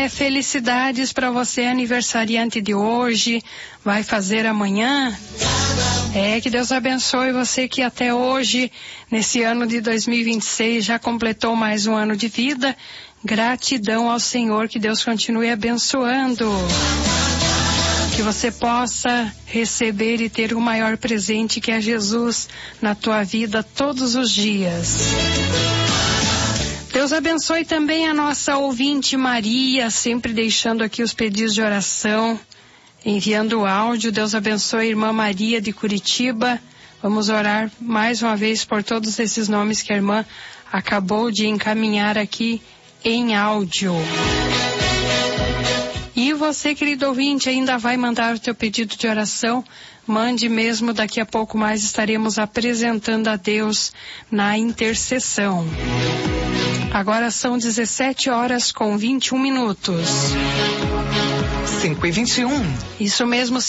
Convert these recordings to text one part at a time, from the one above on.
Felicidades para você, aniversariante de hoje, vai fazer amanhã. Que Deus abençoe você que até hoje, nesse ano de 2026, já completou mais um ano de vida. Gratidão ao Senhor, que Deus continue abençoando. Que você possa receber e ter o maior presente, que é Jesus, na tua vida todos os dias. Deus abençoe também a nossa ouvinte Maria, sempre deixando aqui os pedidos de oração, enviando o áudio. Deus abençoe a irmã Maria de Curitiba. Vamos orar mais uma vez por todos esses nomes que a irmã acabou de encaminhar aqui em áudio. E você, querido ouvinte, ainda vai mandar o teu pedido de oração? Mande mesmo, daqui a pouco mais estaremos apresentando a Deus na intercessão. Agora são 17h21. 5h21. Isso mesmo,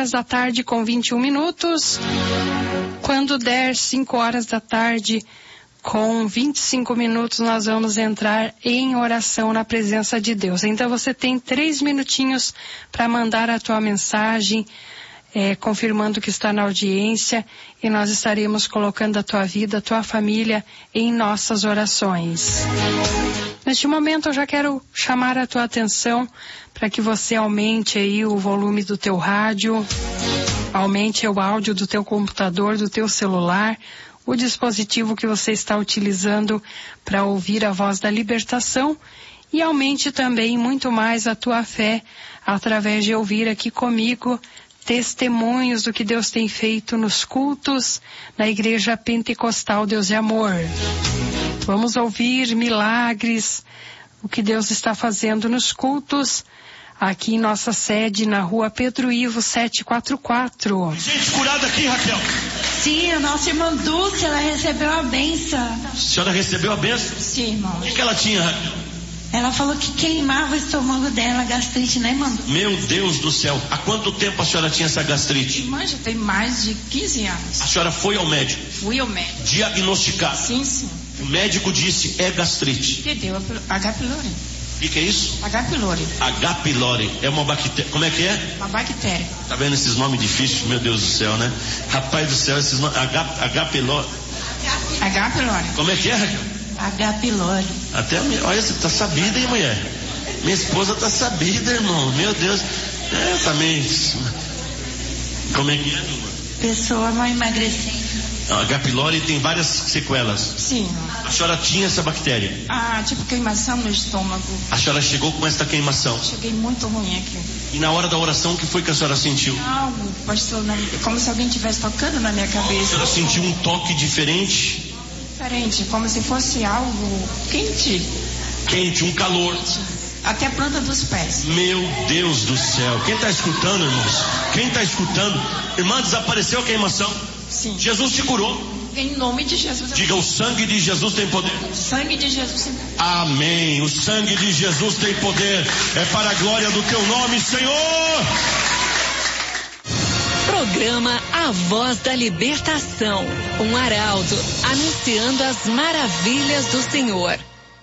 5h21. Quando der 5h com 25 minutos, nós vamos entrar em oração na presença de Deus. Então você tem 3 minutinhos para mandar a tua mensagem, confirmando que está na audiência, e nós estaremos colocando a tua vida, a tua família em nossas orações. Neste momento eu já quero chamar a tua atenção para que você aumente aí o volume do teu rádio, aumente o áudio do teu computador, do teu celular, o dispositivo que você está utilizando para ouvir a voz da libertação, e aumente também muito mais a tua fé através de ouvir aqui comigo testemunhos do que Deus tem feito nos cultos na Igreja Pentecostal Deus e Amor. Vamos ouvir milagres, o que Deus está fazendo nos cultos, aqui em nossa sede na rua Pedro Ivo 744. Gente curada aqui, Raquel. Sim, a nossa irmã Dulce, ela recebeu a bênção. A senhora recebeu a bênção? Sim, irmão. O que ela tinha, Raquel? Ela falou que queimava o estômago dela, gastrite, né, irmã? Meu Deus do céu, há quanto tempo a senhora tinha essa gastrite? Irmã, já tem mais de 15 anos. A senhora foi ao médico? Fui ao médico. Diagnosticado? Sim, sim. O médico disse, é gastrite. Que deu H. pylori. O que é isso? H. pylori. H. pylori. É uma bactéria. Como é que é? Uma bactéria. Tá vendo esses nomes difíceis? Meu Deus do céu, né? Rapaz do céu, esses nomes. H. pylori. H. pylori. Como é que é, Raquel? H. pylori. Olha, você tá sabida, hein, mulher? Minha esposa tá sabida, irmão. Meu Deus. Também. Como é que é, irmã? Pessoa vai emagrecendo. H. pylori tem várias sequelas. Sim. A senhora tinha essa bactéria? Tipo queimação no estômago. A senhora chegou com essa queimação? Cheguei muito ruim aqui. E na hora da oração, o que foi que a senhora sentiu? Algo, pastor, como se alguém estivesse tocando na minha cabeça. A senhora sentiu um toque diferente? Diferente, como se fosse algo quente. Quente, um calor. Até a planta dos pés. Meu Deus do céu. Quem está escutando, irmãos? Quem está escutando? Irmã, desapareceu a queimação? Sim. Jesus te curou. Em nome de Jesus. Diga, o sangue de Jesus tem poder. O sangue de Jesus tem poder. Amém. O sangue de Jesus tem poder. É para a glória do teu nome, Senhor. Programa A Voz da Libertação. Um arauto anunciando as maravilhas do Senhor.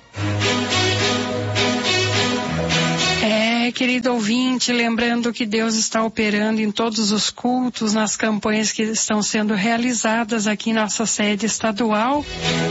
Querido ouvinte, lembrando que Deus está operando em todos os cultos, nas campanhas que estão sendo realizadas aqui em nossa sede estadual.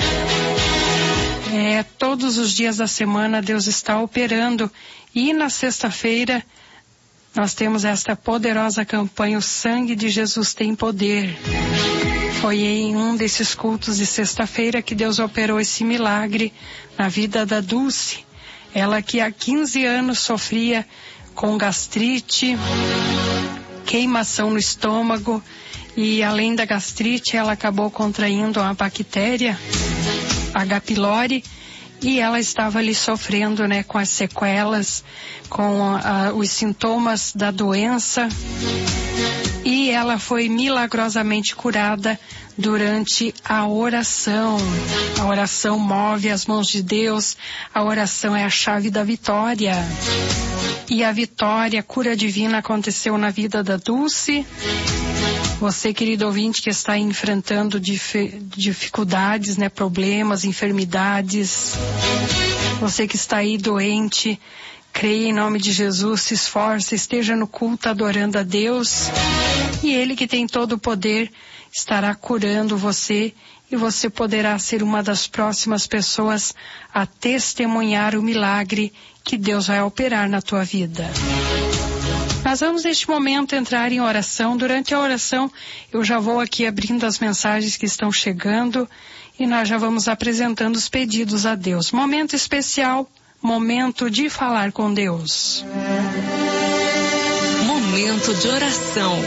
Todos os dias da semana Deus está operando, e na sexta-feira nós temos esta poderosa campanha, o sangue de Jesus tem poder. Foi em um desses cultos de sexta-feira que Deus operou esse milagre na vida da Dulce. Ela que há 15 anos sofria com gastrite, queimação no estômago, e além da gastrite ela acabou contraindo uma bactéria, H. pylori, e ela estava ali sofrendo, com as sequelas, com os sintomas da doença, e ela foi milagrosamente curada durante a oração. A oração move as mãos de Deus, a oração é a chave da vitória. E a vitória, a cura divina aconteceu na vida da Dulce. Você, querido ouvinte, que está enfrentando dificuldades, problemas, enfermidades. Você que está aí doente, creia em nome de Jesus, se esforça, esteja no culto adorando a Deus. E Ele que tem todo o poder estará curando você e você poderá ser uma das próximas pessoas a testemunhar o milagre que Deus vai operar na tua vida. Nós vamos neste momento entrar em oração. Durante a oração eu já vou aqui abrindo as mensagens que estão chegando e nós já vamos apresentando os pedidos a Deus. Momento especial, momento de falar com Deus. Momento de oração.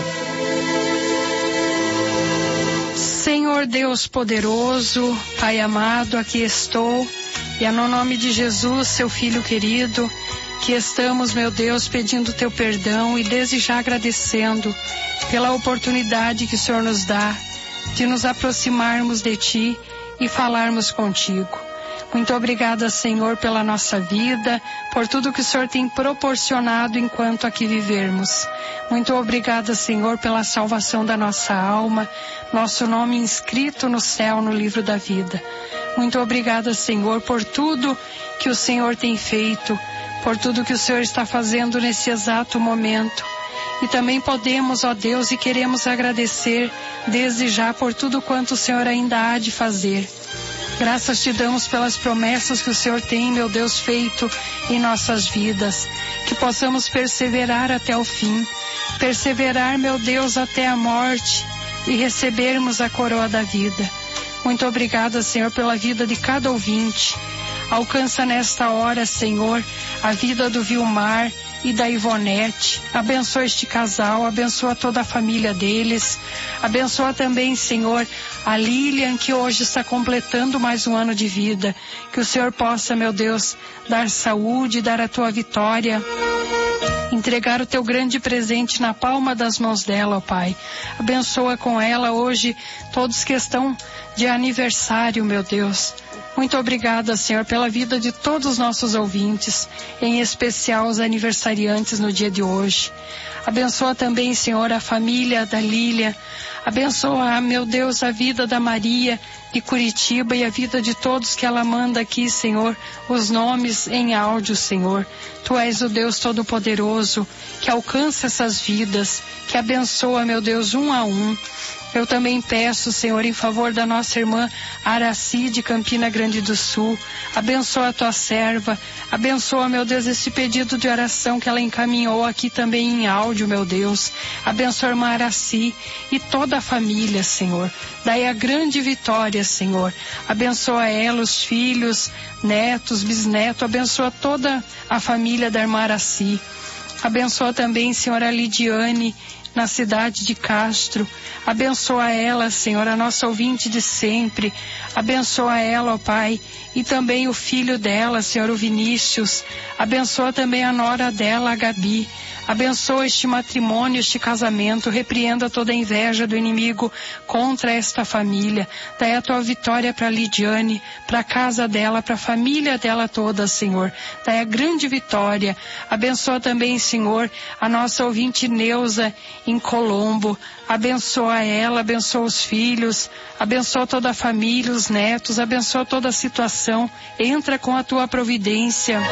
Senhor Deus poderoso, Pai amado, aqui estou, e é no nome de Jesus, seu Filho querido, que estamos, meu Deus, pedindo teu perdão e desde já agradecendo pela oportunidade que o Senhor nos dá de nos aproximarmos de Ti e falarmos contigo. Muito obrigada, Senhor, pela nossa vida, por tudo que o Senhor tem proporcionado enquanto aqui vivermos. Muito obrigada, Senhor, pela salvação da nossa alma, nosso nome inscrito no céu, no livro da vida. Muito obrigada, Senhor, por tudo que o Senhor tem feito, por tudo que o Senhor está fazendo nesse exato momento. E também podemos, ó Deus, e queremos agradecer desde já por tudo quanto o Senhor ainda há de fazer. Graças te damos pelas promessas que o Senhor tem, meu Deus, feito em nossas vidas. Que possamos perseverar até o fim. Perseverar, meu Deus, até a morte e recebermos a coroa da vida. Muito obrigada, Senhor, pela vida de cada ouvinte. Alcança nesta hora, Senhor, a vida do Vilmar e da Ivonete. Abençoa este casal, abençoa toda a família deles. Abençoa também, Senhor, a Lilian, que hoje está completando mais um ano de vida. Que o Senhor possa, meu Deus, dar saúde, dar a tua vitória. Entregar o teu grande presente na palma das mãos dela, ó Pai. Abençoa com ela hoje todos que estão de aniversário, meu Deus. Muito obrigada, Senhor, pela vida de todos os nossos ouvintes, em especial os aniversariantes no dia de hoje. Abençoa também, Senhor, a família da Lília. Abençoa, meu Deus, a vida da Maria de Curitiba e a vida de todos que ela manda aqui, Senhor, os nomes em áudio, Senhor. Tu és o Deus Todo-Poderoso que alcança essas vidas, que abençoa, meu Deus, um a um. Eu também peço, Senhor, em favor da nossa irmã Araci de Campina Grande do Sul. Abençoa a tua serva. Abençoa, meu Deus, esse pedido de oração que ela encaminhou aqui também em áudio, meu Deus. Abençoa a irmã Araci e toda a família, Senhor. Dai a grande vitória, Senhor. Abençoa ela, os filhos, netos, bisnetos. Abençoa toda a família da irmã Araci. Abençoa também, Senhor, a Lidiane, na cidade de Castro. Abençoa ela, Senhor, a nossa ouvinte de sempre. Abençoa ela, ó Pai, e também o filho dela, Senhor, o Vinícius. Abençoa também a nora dela, a Gabi. Abençoa este matrimônio, este casamento. Repreenda toda a inveja do inimigo contra esta família. Dai a tua vitória para Lidiane, para a casa dela, para a família dela toda, Senhor. Dai a grande vitória. Abençoa também, Senhor, a nossa ouvinte Neuza em Colombo. Abençoa ela, abençoa os filhos, abençoa toda a família, os netos, abençoa toda a situação. Entra com a tua providência.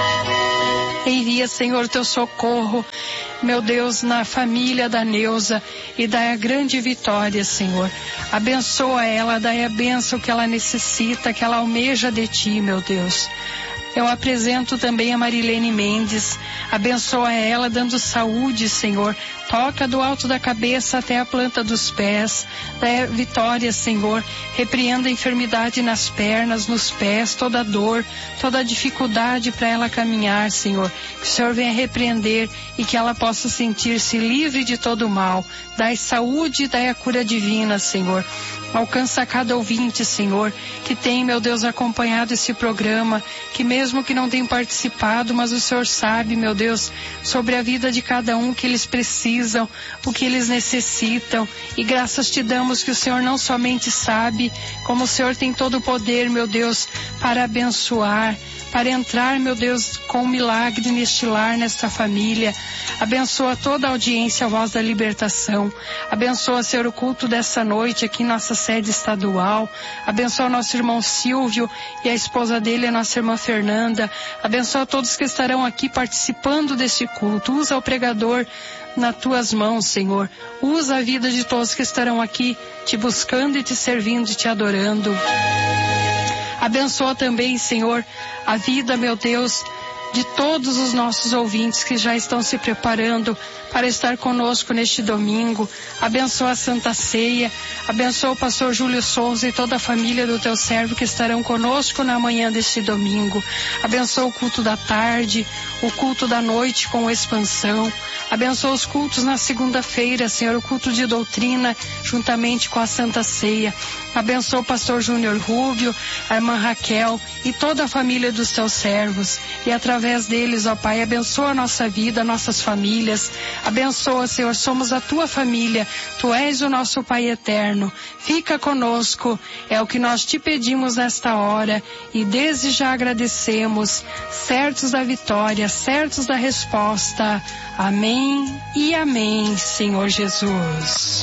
Envia, Senhor, teu socorro, meu Deus, na família da Neuza e dai a grande vitória, Senhor. Abençoa ela, dai a bênção que ela necessita, que ela almeja de ti, meu Deus. Eu apresento também a Marilene Mendes. Abençoa ela, dando saúde, Senhor. Toca do alto da cabeça até a planta dos pés. Dá vitória, Senhor. Repreenda a enfermidade nas pernas, nos pés, toda dor, toda dificuldade para ela caminhar, Senhor. Que o Senhor venha repreender e que ela possa sentir-se livre de todo o mal. Dai saúde e dai a cura divina, Senhor. Alcança cada ouvinte, Senhor, que tem, meu Deus, acompanhado esse programa, que mesmo que não tenha participado, mas o Senhor sabe, meu Deus, sobre a vida de cada um, que eles precisam, o que eles necessitam, e graças te damos que o Senhor não somente sabe, como o Senhor tem todo o poder, meu Deus, para abençoar, para entrar, meu Deus, com um milagre neste lar, nesta família. Abençoa toda a audiência, a Voz da Libertação. Abençoa, Senhor, o culto dessa noite aqui em nossa sede estadual. Abençoa nosso irmão Silvio e a esposa dele, a nossa irmã Fernanda. Fernanda. Abençoa todos que estarão aqui participando deste culto. Usa o pregador nas tuas mãos, Senhor. Usa a vida de todos que estarão aqui te buscando e te servindo e te adorando. Abençoa também, Senhor, a vida, meu Deus, de todos os nossos ouvintes que já estão se preparando para estar conosco neste domingo. Abençoa a Santa Ceia, abençoa o pastor Júlio Souza e toda a família do teu servo que estarão conosco na manhã deste domingo. Abençoa o culto da tarde, o culto da noite com expansão. Abençoa os cultos na segunda-feira, Senhor, o culto de doutrina juntamente com a Santa Ceia. Abençoa o pastor Júnior Rubio, a irmã Raquel e toda a família dos teus servos. E através deles, ó Pai, abençoa a nossa vida, nossas famílias. Abençoa, Senhor, somos a tua família. Tu és o nosso Pai eterno. Fica conosco, é o que nós te pedimos nesta hora e desde já agradecemos, certos da vitória, certos da resposta. Amém e amém, Senhor Jesus.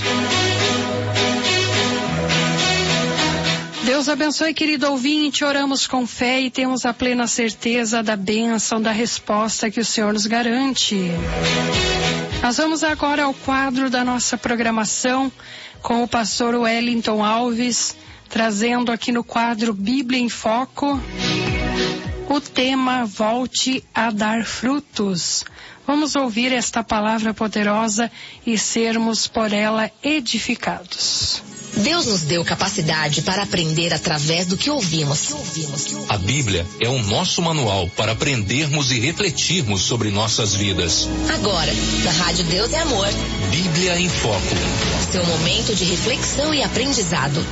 Deus abençoe, querido ouvinte. Oramos com fé e temos a plena certeza da bênção, da resposta que o Senhor nos garante. Nós vamos agora ao quadro da nossa programação com o pastor Wellington Alves, trazendo aqui no quadro Bíblia em Foco o tema Volte a Dar Frutos. Vamos ouvir esta palavra poderosa e sermos por ela edificados. Deus nos deu capacidade para aprender através do que ouvimos. A Bíblia é o nosso manual para aprendermos e refletirmos sobre nossas vidas. Agora, na Rádio Deus é Amor. Bíblia em Foco. Seu momento de reflexão e aprendizado.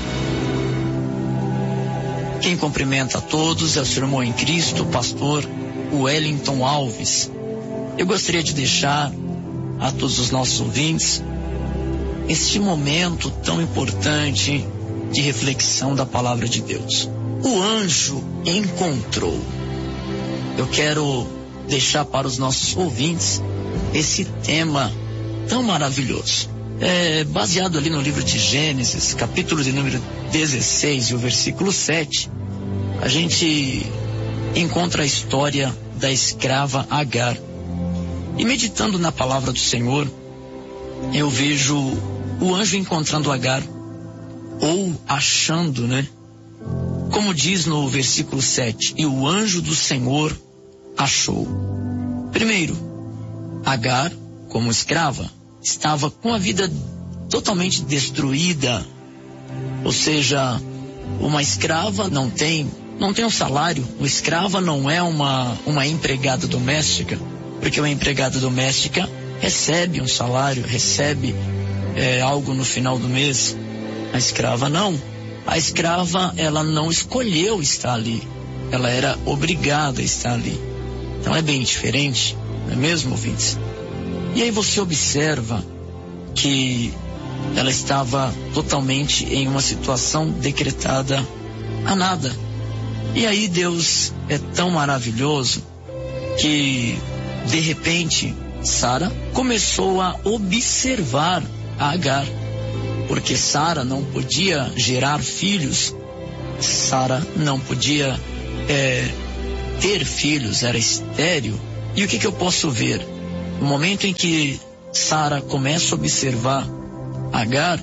Quem cumprimenta a todos é o seu irmão em Cristo, o pastor Wellington Alves. Eu gostaria de deixar a todos os nossos ouvintes este momento tão importante de reflexão da palavra de Deus. O anjo encontrou. Eu quero deixar para os nossos ouvintes esse tema tão maravilhoso. É baseado ali no livro de Gênesis, capítulo de número 16 e o versículo 7. A gente encontra a história da escrava Agar. E meditando na palavra do Senhor, eu vejo o anjo encontrando Agar, ou achando, né? Como diz no versículo 7, e o anjo do Senhor achou. Primeiro, Agar, como escrava, estava com a vida totalmente destruída. Ou seja, uma escrava não tem um salário. Uma escrava não é uma empregada doméstica, porque uma empregada doméstica recebe um salário, recebe algo no final do mês. A escrava não. A escrava, ela não escolheu estar ali. Ela era obrigada a estar ali. Então é bem diferente, não é mesmo, ouvintes? E aí você observa que ela estava totalmente em uma situação decretada a nada. E aí Deus é tão maravilhoso que, de repente, Sara começou a observar a Agar, porque Sara não podia gerar filhos, Sara não podia ter filhos, era estéril. E o que eu posso ver? No momento em que Sara começa a observar Agar,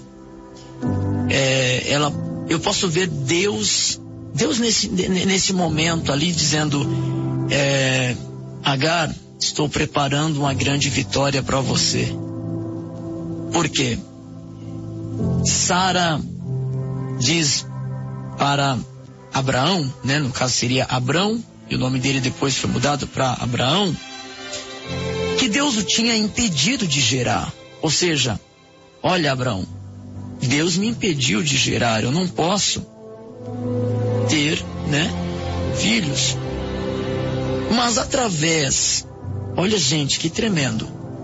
eu posso ver Deus nesse momento ali dizendo, Agar, estou preparando uma grande vitória para você. Por quê? Sara diz para Abraão, né? No caso seria Abrão, e o nome dele depois foi mudado para Abraão, que Deus o tinha impedido de gerar. Ou seja, olha, Abraão, Deus me impediu de gerar, eu não posso ter, né, filhos. Mas através, olha gente, que tremendo,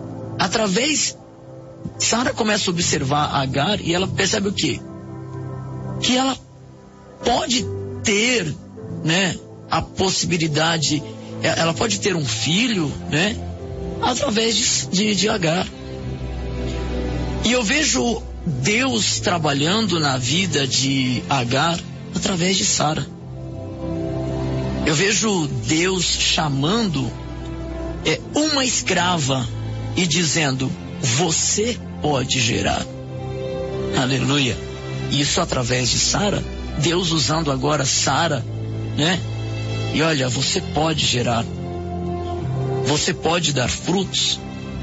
Sara começa a observar Agar e ela percebe o quê? Que ela pode ter, né, a possibilidade, ela pode ter um filho, né, através de Agar. E eu vejo Deus trabalhando na vida de Agar através de Sara. Eu vejo Deus chamando uma escrava e dizendo: você pode gerar. Aleluia. Isso através de Sara. Deus usando agora Sara, né? E olha, você pode gerar. Você pode dar frutos.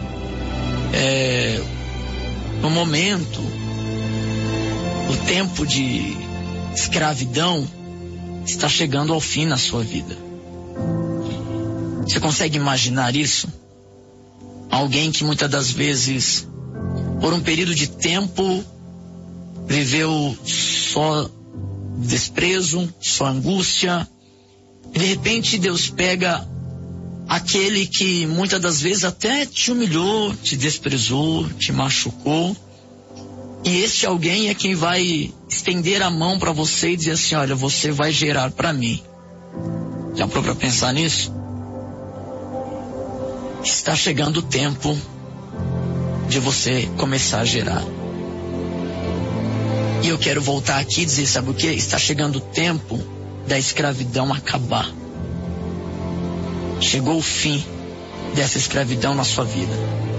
No momento, o tempo de escravidão está chegando ao fim na sua vida. Você consegue imaginar isso? Alguém que muitas das vezes, por um período de tempo, viveu só desprezo, só angústia. E de repente Deus pega aquele que muitas das vezes até te humilhou, te desprezou, te machucou. E este alguém é quem vai estender a mão para você e dizer assim: olha, você vai gerar para mim. Já parou para pensar nisso? Está chegando o tempo de você começar a gerar. E eu quero voltar aqui e dizer, sabe o que? Está chegando o tempo da escravidão acabar. Chegou o fim dessa escravidão na sua vida.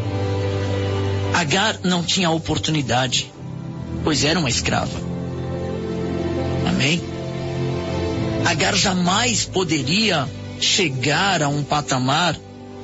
Agar não tinha oportunidade, pois era uma escrava. Amém? Agar jamais poderia chegar a um patamar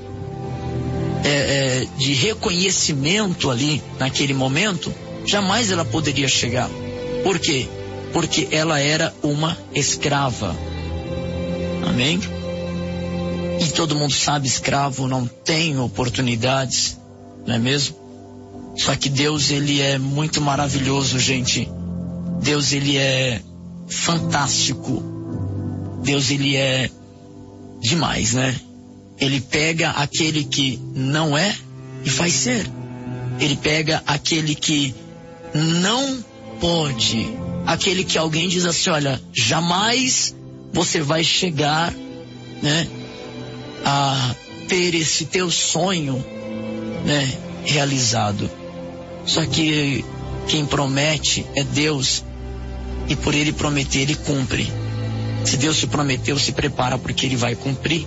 de reconhecimento ali, naquele momento. Jamais ela poderia chegar. Por quê? Porque ela era uma escrava. Amém? E todo mundo sabe, escravo não tem oportunidades, não é mesmo? Só que Deus, ele é muito maravilhoso, gente. Deus, ele é fantástico. Deus, ele é demais, né? Ele pega aquele que não é e faz ser. Ele pega aquele que não pode, aquele que alguém diz assim: olha, jamais você vai chegar, né, a ter esse teu sonho, né, realizado. Só que quem promete é Deus, e por ele prometer, ele cumpre. Se Deus te prometeu, se prepara, porque ele vai cumprir.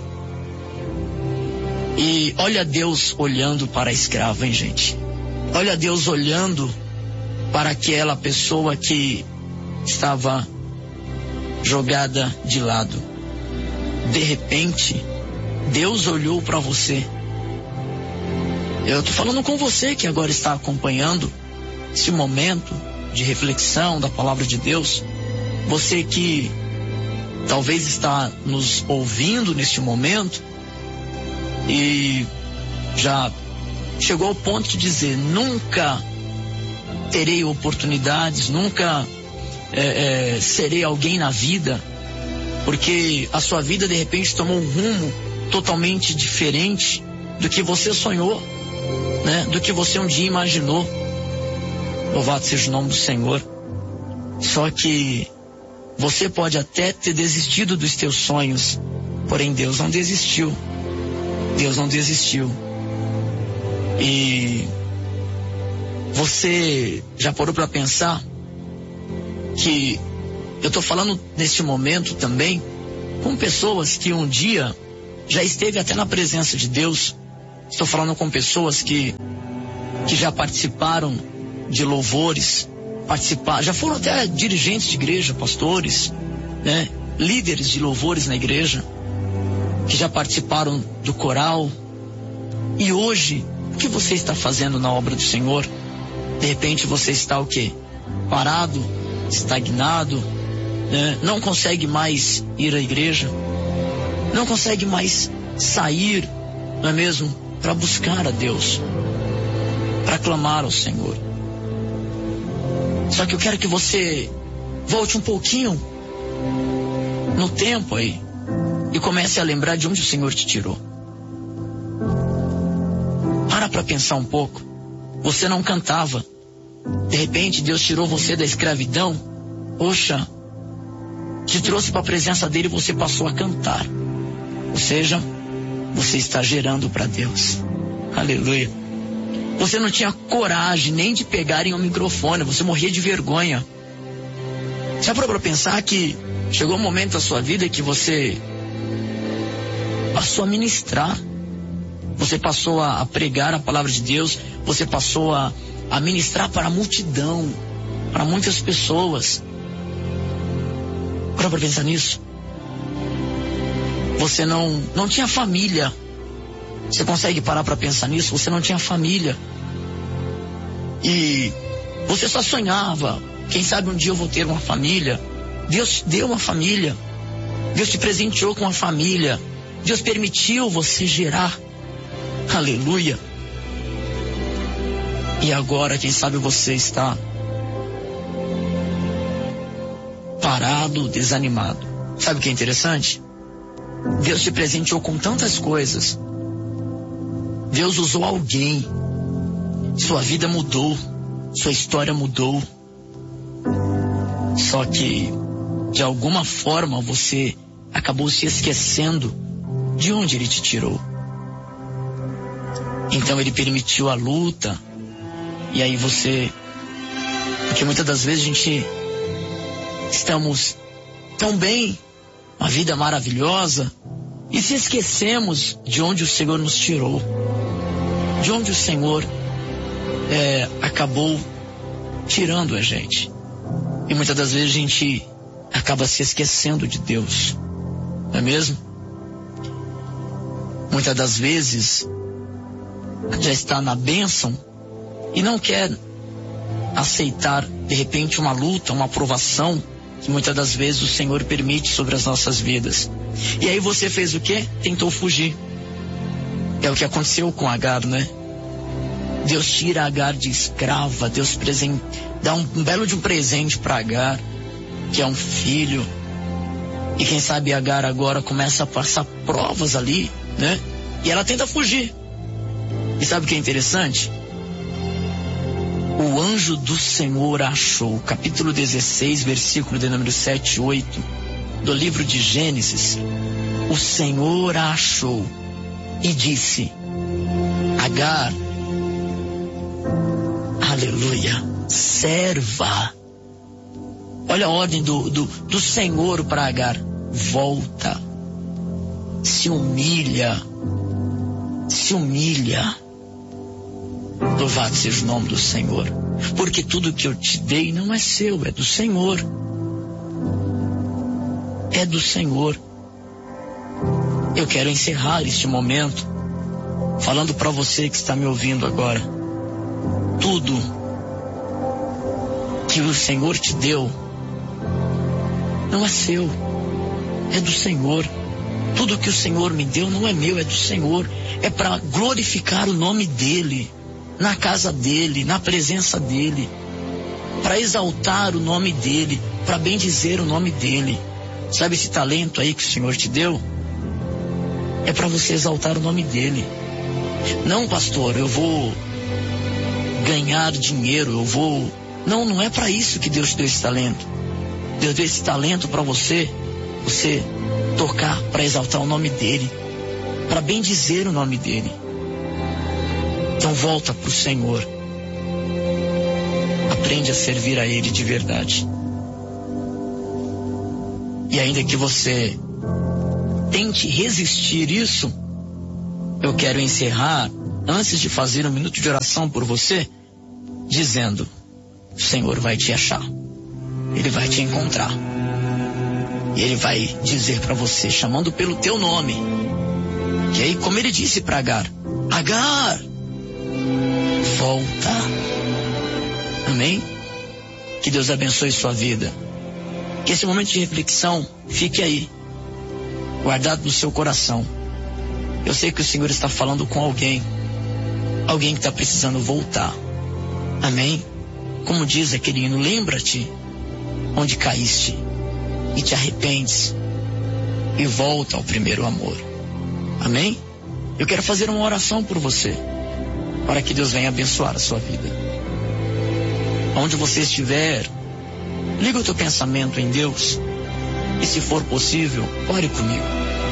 E olha Deus olhando para a escrava, hein, gente? Olha Deus olhando para aquela pessoa que estava jogada de lado. De repente, Deus olhou para você. Eu estou falando com você que agora está acompanhando esse momento de reflexão da palavra de Deus. Você que talvez está nos ouvindo neste momento e já chegou ao ponto de dizer: nunca terei oportunidades, nunca serei alguém na vida, porque a sua vida de repente tomou um rumo totalmente diferente do que você sonhou, né? Do que você um dia imaginou. Louvado seja o nome do Senhor. Só que você pode até ter desistido dos teus sonhos, porém Deus não desistiu. Deus não desistiu. E você já parou para pensar que eu estou falando neste momento também com pessoas que um dia já esteve até na presença de Deus. Estou falando com pessoas que já participaram de louvores, já foram até dirigentes de igreja, pastores, né? Líderes de louvores na igreja, que já participaram do coral. E hoje, o que você está fazendo na obra do Senhor? De repente você está o quê? Parado, estagnado, né? Não consegue mais ir à igreja, não consegue mais sair, não é mesmo? Para buscar a Deus, para clamar ao Senhor. Só que eu quero que você volte um pouquinho no tempo aí e comece a lembrar de onde o Senhor te tirou. Para pensar um pouco. Você não cantava. De repente Deus tirou você da escravidão. Poxa, te trouxe para a presença dele e você passou a cantar. Ou seja, você está gerando para Deus. Aleluia. Você não tinha coragem nem de pegar em um microfone. Você morria de vergonha. Já parou para pensar que chegou um momento da sua vida que você passou a ministrar. Você passou a pregar a palavra de Deus. Você passou a ministrar para a multidão, para muitas pessoas. Para pensar nisso. Você não tinha família. Você consegue parar para pensar nisso? Você não tinha família. E você só sonhava. Quem sabe um dia eu vou ter uma família. Deus te deu uma família. Deus te presenteou com uma família. Deus permitiu você gerar. Aleluia. E agora, quem sabe você está parado, desanimado. Sabe o que é interessante? Deus te presenteou com tantas coisas. Deus usou alguém. Sua vida mudou. Sua história mudou. Só que, de alguma forma, você acabou se esquecendo de onde Ele te tirou. Então Ele permitiu a luta. E aí você... Porque muitas das vezes a gente... Estamos tão bem, uma vida maravilhosa, e se esquecemos de onde o Senhor nos tirou. De onde o Senhor acabou tirando a gente. E muitas das vezes a gente acaba se esquecendo de Deus. Não é mesmo? Muitas das vezes já está na bênção e não quer aceitar de repente uma luta, uma provação que muitas das vezes o Senhor permite sobre as nossas vidas. E aí você fez o quê? Tentou fugir. É o que aconteceu com Agar, né? Deus tira Agar de escrava. Deus dá um belo de um presente para Agar, que é um filho. E quem sabe Agar agora começa a passar provas ali, né? E ela tenta fugir. E sabe o que é interessante? O anjo do Senhor a achou. Capítulo 16, versículo de número 7 e 8 do livro de Gênesis. O Senhor a achou e disse: Agar, aleluia, serva. Olha a ordem do Senhor para Agar. Volta, se humilha. Louvado seja o nome do Senhor. Porque tudo que eu te dei não é seu, é do Senhor. É do Senhor. Eu quero encerrar este momento falando para você que está me ouvindo agora. Tudo que o Senhor te deu não é seu, é do Senhor. Tudo que o Senhor me deu não é meu, é do Senhor. É para glorificar o nome dEle, na casa dEle, na presença dEle, para exaltar o nome dEle, para bendizer o nome dEle. Sabe esse talento aí que o Senhor te deu? É para você exaltar o nome dEle. Não, pastor, eu vou ganhar dinheiro, eu vou... Não é para isso que Deus te deu esse talento. Deus deu esse talento para você tocar, para exaltar o nome dEle, para bendizer o nome dEle. Então volta para o Senhor. Aprende a servir a Ele de verdade. E ainda que você tente resistir isso, eu quero encerrar, antes de fazer um minuto de oração por você, dizendo: o Senhor vai te achar. Ele vai te encontrar. E Ele vai dizer para você, chamando pelo teu nome. E aí, como Ele disse para Agar: Agar, volta. Amém? Que Deus abençoe sua vida. Que esse momento de reflexão fique aí, guardado no seu coração. Eu sei que o Senhor está falando com alguém que está precisando voltar. Amém? Como diz aquele hino, lembra-te onde caíste e te arrependes e volta ao primeiro amor. Amém? Eu quero fazer uma oração por você, para que Deus venha abençoar a sua vida. Onde você estiver, liga o teu pensamento em Deus e, se for possível, ore comigo.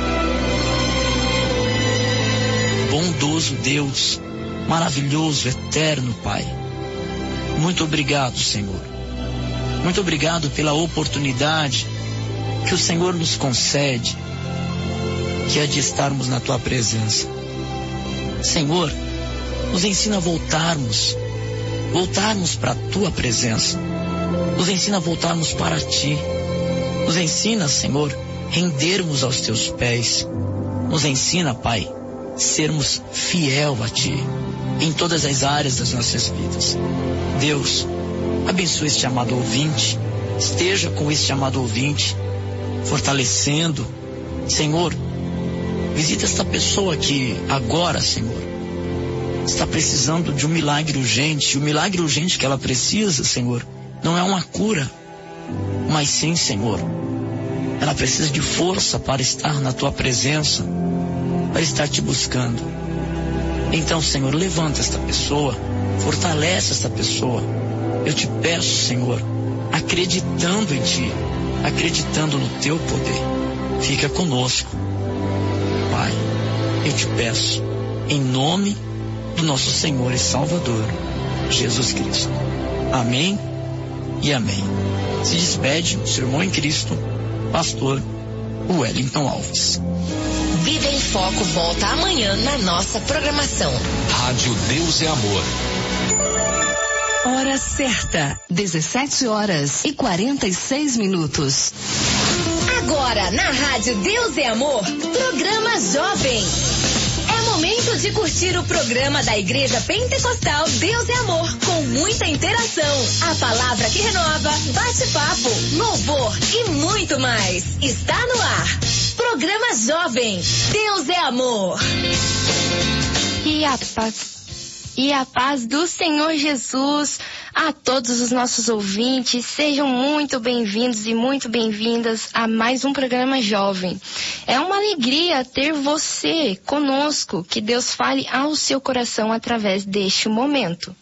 Bondoso Deus, maravilhoso, eterno Pai, muito obrigado, Senhor. Muito obrigado pela oportunidade que o Senhor nos concede que é de estarmos na tua presença. Senhor, nos ensina a voltarmos para a tua presença. Nos ensina a voltarmos para ti. Nos ensina, Senhor, rendermos aos teus pés. Nos ensina, Pai, sermos fiel a ti em todas as áreas das nossas vidas. Deus, abençoe este amado ouvinte. Esteja com este amado ouvinte, fortalecendo. Senhor, visita esta pessoa que agora, Senhor, está precisando de um milagre urgente. O milagre urgente que ela precisa, Senhor, não é uma cura, mas sim, Senhor, ela precisa de força para estar na tua presença, para estar te buscando. Então, Senhor, levanta esta pessoa, fortalece esta pessoa. Eu te peço, Senhor, acreditando em ti, acreditando no teu poder. Fica conosco, Pai, eu te peço, em nome do nosso Senhor e Salvador, Jesus Cristo. Amém e amém. Se despede o seu irmão em Cristo, pastor Wellington Alves. Vida em Foco volta amanhã na nossa programação. Rádio Deus é Amor. Hora certa, 17h46. Agora, na Rádio Deus é Amor, programa Jovem. É momento de curtir o programa da Igreja Pentecostal Deus é Amor, com muita interação, a palavra que renova, bate-papo, louvor e muito mais. Está no ar. Programa Jovem, Deus é Amor. E a paz do Senhor Jesus a todos os nossos ouvintes. Sejam muito bem-vindos e muito bem-vindas a mais um programa Jovem. É uma alegria ter você conosco. Que Deus fale ao seu coração através deste momento.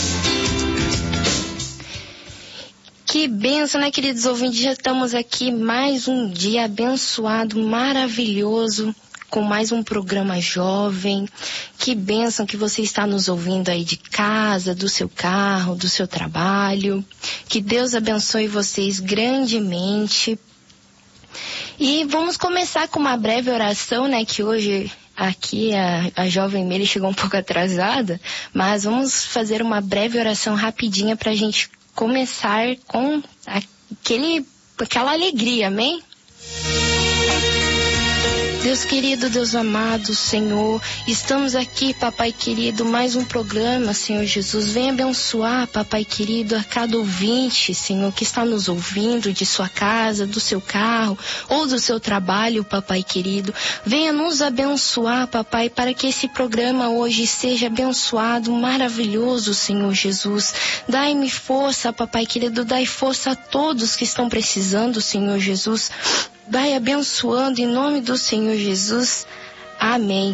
Que bênção, né, queridos ouvintes? Já estamos aqui mais um dia abençoado, maravilhoso, com mais um programa Jovem. Que bênção que você está nos ouvindo aí de casa, do seu carro, do seu trabalho. Que Deus abençoe vocês grandemente. E vamos começar com uma breve oração, né, que hoje aqui a Jovem Meire chegou um pouco atrasada, mas vamos fazer uma breve oração rapidinha para a gente começar com aquela alegria, amém? Deus querido, Deus amado, Senhor, estamos aqui, papai querido, mais um programa, Senhor Jesus. Venha abençoar, papai querido, a cada ouvinte, Senhor, que está nos ouvindo de sua casa, do seu carro ou do seu trabalho, papai querido. Venha nos abençoar, papai, para que esse programa hoje seja abençoado, maravilhoso, Senhor Jesus. Dai-me força, papai querido, dai força a todos que estão precisando, Senhor Jesus. Vai abençoando em nome do Senhor Jesus. Amém.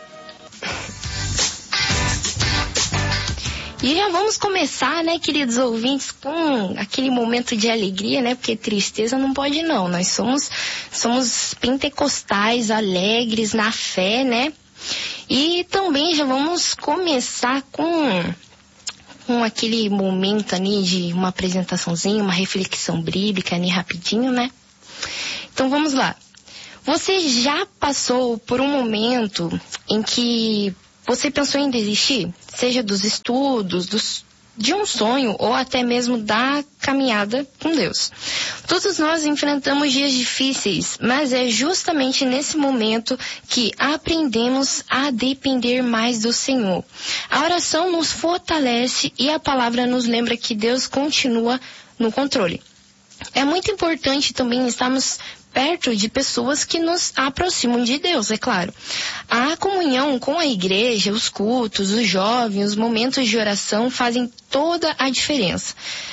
E já vamos começar, né, queridos ouvintes, com aquele momento de alegria, né? Porque tristeza não pode não. Nós somos pentecostais, alegres na fé, né? E também já vamos começar com aquele momento ali de uma apresentaçãozinha, uma reflexão bíblica ali rapidinho, né? Então vamos lá. Você já passou por um momento em que você pensou em desistir? Seja dos estudos, de um sonho ou até mesmo da caminhada com Deus. Todos nós enfrentamos dias difíceis, mas é justamente nesse momento que aprendemos a depender mais do Senhor. A oração nos fortalece e a palavra nos lembra que Deus continua no controle. É muito importante também estarmos perto de pessoas que nos aproximam de Deus, é claro. A comunhão com a igreja, os cultos, os jovens, os momentos de oração fazem toda a diferença.